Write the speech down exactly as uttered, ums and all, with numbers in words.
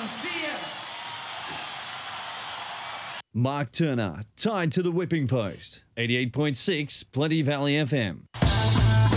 on. See ya. Mark Turner, tied to the whipping post. eighty-eight point six, Plenty Valley F M.